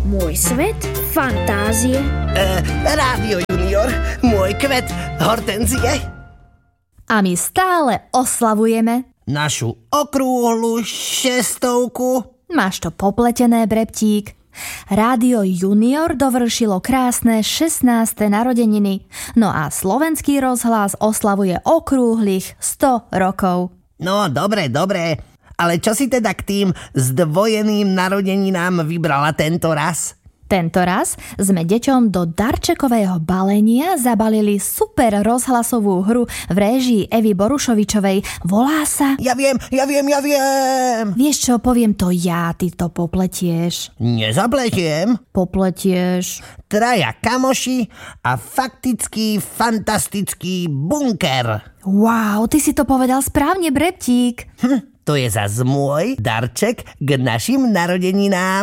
Môj svet fantázie. Rádio Junior, môj kvet hortenzie. A my stále oslavujeme Našu okrúhlu 600. Máš to popletené, Breptík. Rádio Junior dovršilo krásne 16. narodeniny. No a Slovenský rozhlas oslavuje okrúhlych 100 rokov. No, dobre. Ale čo si teda k tým zdvojeným narodeninám vybrala tento raz? Tento raz sme deťom do darčekového balenia zabalili super rozhlasovú hru v réžii Evy Borušovičovej. Volá sa... Ja viem. Vieš čo, poviem to ja, ty to popletieš. Nezapletiem. Popletieš. Traja kamoši a faktický fantastický bunker. Wow, ty si to povedal správne, Breptík. To je zas môj darček k našim narodeninám.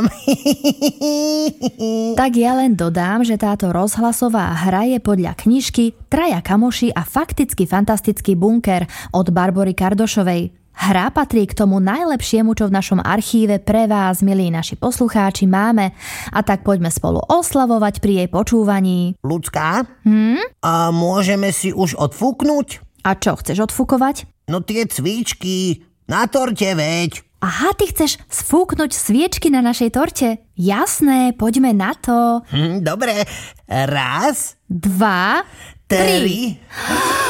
Tak ja len dodám, že táto rozhlasová hra je podľa knižky Traja kamoši a fakticky fantastický bunker od Barbory Kardošovej. Hra patrí k tomu najlepšiemu, čo v našom archíve pre vás, milí naši poslucháči, máme. A tak poďme spolu oslavovať pri jej počúvaní. Ľudská? A môžeme si už odfúknuť? A čo, chceš odfúkovať? No tie cvičky na torte, veď. Aha, ty chceš sfúknuť sviečky na našej torte? Jasné, poďme na to. Dobre, 1, 2, 3.